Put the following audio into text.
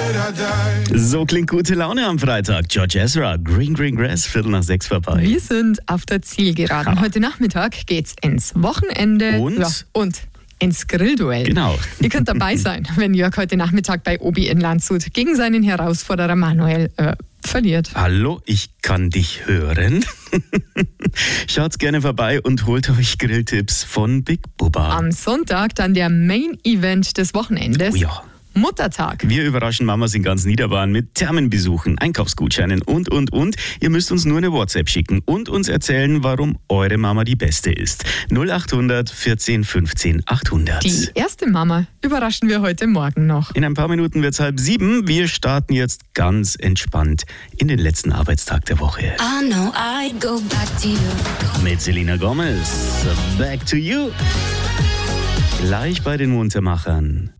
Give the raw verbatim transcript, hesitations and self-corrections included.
So klingt gute Laune am Freitag. George Ezra, Green Green Grass, Viertel nach sechs vorbei. Wir sind auf der Zielgeraden. Ja. Heute Nachmittag geht's ins Wochenende Und? Ja, und ins Grillduell. Genau. Ihr könnt dabei sein, wenn Jörg heute Nachmittag bei Obi in Landshut gegen seinen Herausforderer Manuel äh, verliert. Hallo, ich kann dich hören. Schaut gerne vorbei und holt euch Grilltipps von Big Bubba. Am Sonntag dann der Main Event des Wochenendes. Oh ja. Muttertag. Wir überraschen Mamas in ganz Niederbayern mit Thermenbesuchen, Einkaufsgutscheinen und, und, und. Ihr müsst uns nur eine WhatsApp schicken und uns erzählen, warum eure Mama die Beste ist. null acht hundert vierzehn fünfzehn achthundert. Die erste Mama überraschen wir heute Morgen noch. In ein paar Minuten wird es halb sieben. Wir starten jetzt ganz entspannt in den letzten Arbeitstag der Woche. I know I'd go back to you. Mit Selena Gomez. Back to you. Gleich bei den Muntermachern.